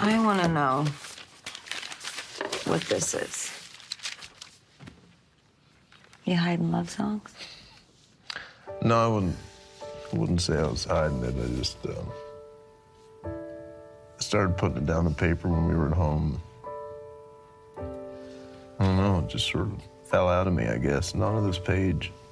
I want to know what this is. You hiding love songs? No, I wouldn't say I was hiding it. I just I started putting it down on paper when we were at home. I don't know, it just sort of fell out of me, I guess. And onto this page.